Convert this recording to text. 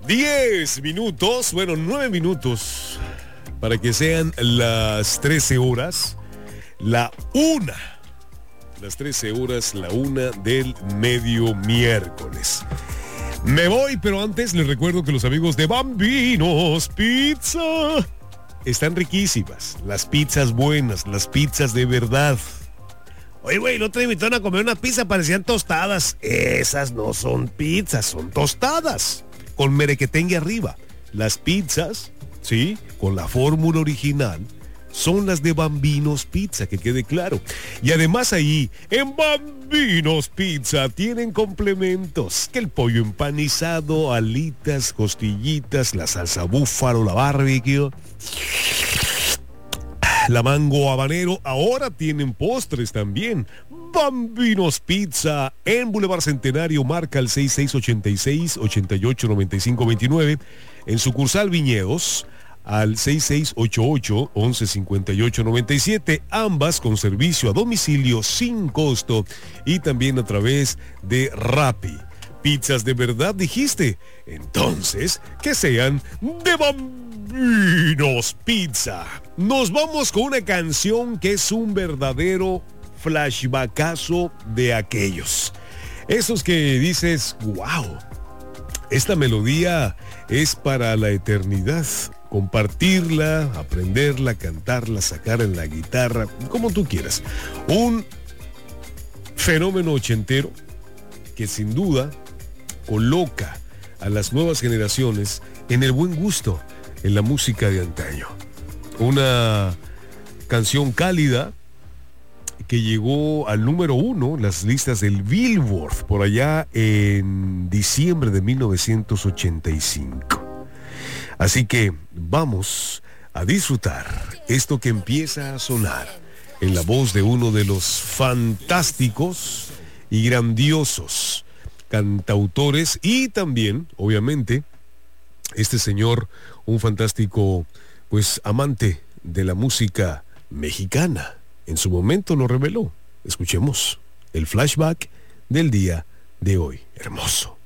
10 minutos, bueno, 9 minutos para que sean las 13 horas, la 1. Las 13 horas, la 1 del medio miércoles. Me voy, pero antes les recuerdo que los amigos de Bambinos Pizza están riquísimas. Las pizzas buenas, las pizzas de verdad. Oye, güey, el otro día me invitaron a comer una pizza, parecían tostadas. Esas no son pizzas, son tostadas con merequetengue arriba. Las pizzas, sí, con la fórmula original, son las de Bambinos Pizza, que quede claro. Y además ahí, en Bambinos Pizza, tienen complementos. Que el pollo empanizado, alitas, costillitas, la salsa búfalo, la barbecue, la mango habanero. Ahora tienen postres también. Bambinos Pizza en Boulevard Centenario, marca el 6686-889529. En sucursal Viñedos, al 6688-115897, ambas con servicio a domicilio sin costo y también a través de Rappi. Pizzas de verdad, dijiste. Entonces, que sean de Bambinos Pizza. Nos vamos con una canción que es un verdadero flashbackazo de aquellos. Esos que dices, wow, esta melodía es para la eternidad. Compartirla, aprenderla, cantarla, sacar en la guitarra, como tú quieras. Un fenómeno ochentero que sin duda coloca a las nuevas generaciones en el buen gusto en la música de antaño. Una canción cálida que llegó al número 1 en las listas del Billboard por allá en diciembre de 1985. Así que vamos a disfrutar esto que empieza a sonar en la voz de uno de los fantásticos y grandiosos cantautores y también, obviamente, este señor, un fantástico, pues, amante de la música mexicana. En su momento lo reveló. Escuchemos el flashback del día de hoy. Hermoso.